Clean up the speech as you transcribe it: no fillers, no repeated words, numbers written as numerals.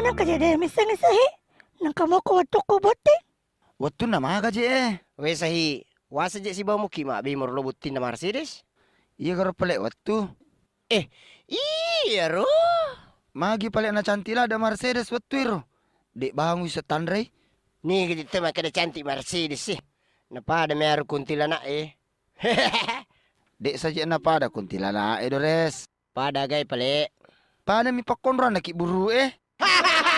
Nang kajade misang-isahi. Nang kamo ko wato ko bote. Wattu na mga kaji We sahi, wasa je si bawa muki mak bimur lo butin na Mercedes. Iya karo pala wattu. Iya ro. Magi pala na cantila ada Mercedes wattu iro. Dek bangun sa tanray. Ni kita mak ada cantik Mercedes sih. Napa ada meru kuntilanak Dek saja na pada kuntilala Dores. Pada gay pale. Pada mi pakonra na kiburu